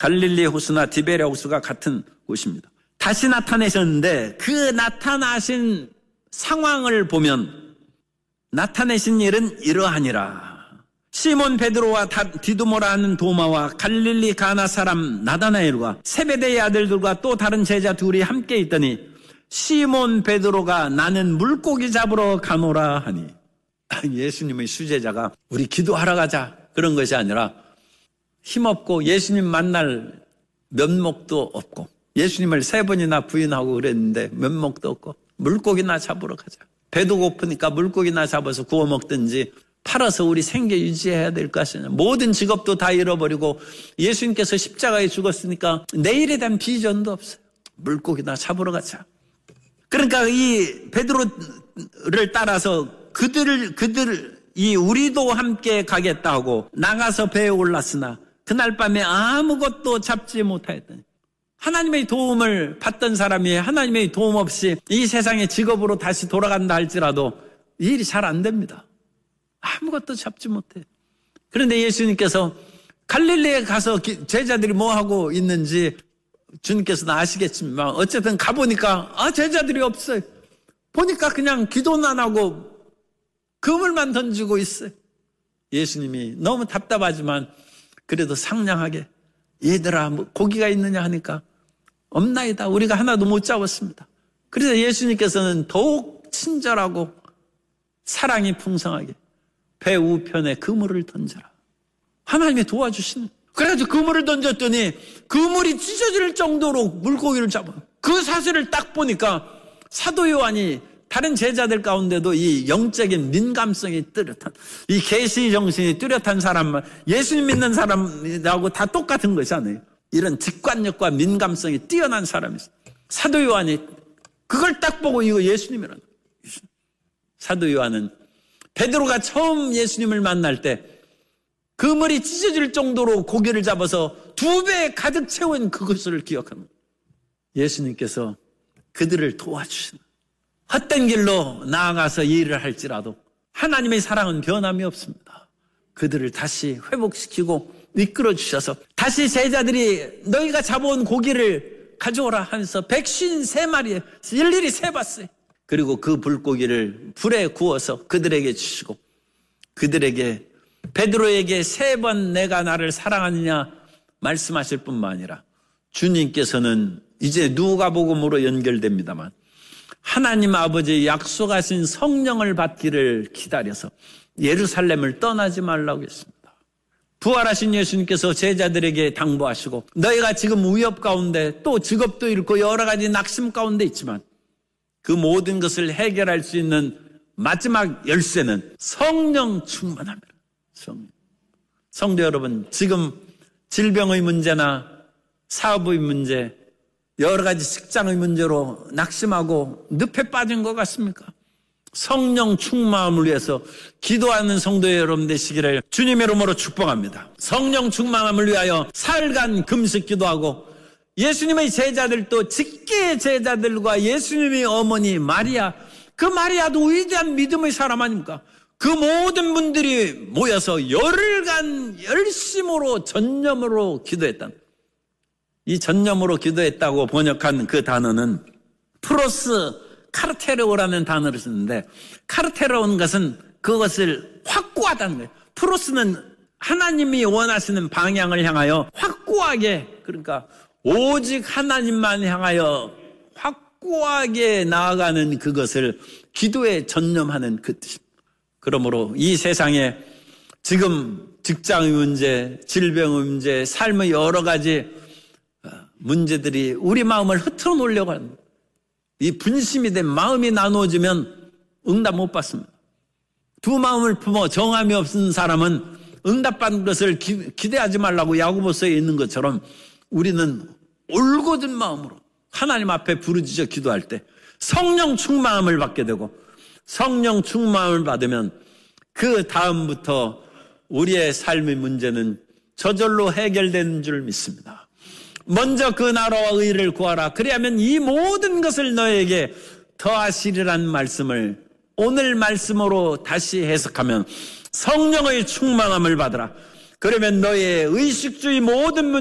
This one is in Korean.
갈릴리 호수나 디베랴 호수가 같은 곳입니다. 다시 나타내셨는데 그 나타나신 상황을 보면 나타내신 일은 이러하니라. 시몬 베드로와 디두모라 하는 도마와 갈릴리 가나 사람 나다나엘과 세베대의 아들들과 또 다른 제자 둘이 함께 있더니 시몬 베드로가 나는 물고기 잡으러 가노라 하니. 예수님의 수제자가 우리 기도하러 가자 그런 것이 아니라 힘없고 예수님 만날 면목도 없고 예수님을 3번이나 부인하고 그랬는데 면목도 없고 물고기나 잡으러 가자. 배도 고프니까 물고기나 잡아서 구워 먹든지 팔아서 우리 생계 유지해야 될 것이냐. 모든 직업도 다 잃어버리고 예수님께서 십자가에 죽었으니까 내일에 대한 비전도 없어요. 물고기나 잡으러 가자. 그러니까 이 베드로를 따라서 우리도 함께 가겠다 하고 나가서 배에 올랐으나 그날 밤에 아무것도 잡지 못하였더니 하나님의 도움을 받던 사람이 하나님의 도움 없이 이 세상의 직업으로 다시 돌아간다 할지라도 일이 잘 안 됩니다. 아무것도 잡지 못해. 그런데 예수님께서 갈릴리에 가서 제자들이 뭐 하고 있는지 주님께서는 아시겠지만 어쨌든 가보니까 제자들이 없어요. 보니까 그냥 기도는 안 하고 그물만 던지고 있어요. 예수님이 너무 답답하지만 그래도 상냥하게 얘들아 뭐 고기가 있느냐 하니까 없나이다. 우리가 하나도 못 잡았습니다. 그래서 예수님께서는 더욱 친절하고 사랑이 풍성하게 배 우편에 그물을 던져라. 하나님이 도와주시는. 그래가지고 그물을 던졌더니 그물이 찢어질 정도로 물고기를 잡아요. 그 사실을 딱 보니까 사도 요한이 다른 제자들 가운데도 이 영적인 민감성이 뚜렷한, 이 계시 정신이 뚜렷한 사람만, 예수님 믿는 사람하고 다 똑같은 것이잖아요. 이런 직관력과 민감성이 뛰어난 사람이 있어요. 사도 요한이 그걸 딱 보고 이거 예수님이라는 거예요. 사도 요한은 베드로가 처음 예수님을 만날 때 그물이 찢어질 정도로 고기를 잡아서 2배 가득 채운 그것을 기억합니다. 예수님께서 그들을 도와주시는, 헛된 길로 나아가서 일을 할지라도 하나님의 사랑은 변함이 없습니다. 그들을 다시 회복시키고 이끌어 주셔서 다시 제자들이 너희가 잡아온 고기를 가져오라 하면서 153마리에 일일이 세봤어요. 그리고 그 불고기를 불에 구워서 그들에게 주시고 그들에게 베드로에게 3번 내가 나를 사랑하느냐 말씀하실 뿐만 아니라 주님께서는 이제 누가복음으로 연결됩니다만 하나님 아버지의 약속하신 성령을 받기를 기다려서 예루살렘을 떠나지 말라고 했습니다. 부활하신 예수님께서 제자들에게 당부하시고 너희가 지금 위협 가운데 또 직업도 잃고 여러 가지 낙심 가운데 있지만 그 모든 것을 해결할 수 있는 마지막 열쇠는 성령 충만함이라. 성도 여러분, 지금 질병의 문제나 사업의 문제, 여러 가지 직장의 문제로 낙심하고 늪에 빠진 것 같습니까? 성령 충만함을 위해서 기도하는 성도 여러분 되시기를 주님의 이름으로 축복합니다. 성령 충만함을 위하여 사흘간 금식 기도하고 예수님의 제자들도 직계의 제자들과 예수님의 어머니 마리아, 그 마리아도 위대한 믿음의 사람 아닙니까? 그 모든 분들이 모여서 열흘간 열심으로 전념으로 기도했던, 이 전념으로 기도했다고 번역한 그 단어는 프로스 카르테르오라는 단어를 쓰는데, 카르테르온 것은 그것을 확고하다는 거예요. 프로스는 하나님이 원하시는 방향을 향하여 확고하게, 그러니까 오직 하나님만 향하여 확고하게 나아가는 그것을 기도에 전념하는 그 뜻입니다. 그러므로 이 세상에 지금 직장의 문제, 질병의 문제, 삶의 여러 가지 문제들이 우리 마음을 흐트러 놓으려고 합니다. 이 분심이 된 마음이 나누어지면 응답 못 받습니다. 두 마음을 품어 정함이 없는 사람은 응답받는 것을 기대하지 말라고 야고보서에 있는 것처럼 우리는 올곧은 마음으로 하나님 앞에 부르짖어 기도할 때 성령 충만함을 받게 되고, 성령 충만함을 받으면 그 다음부터 우리의 삶의 문제는 저절로 해결되는 줄 믿습니다. 먼저 그 나라와 의를 구하라. 그리하면 이 모든 것을 너에게 더하시리라는 말씀을 오늘 말씀으로 다시 해석하면 성령의 충만함을 받으라. 그러면 너의 의식주의 모든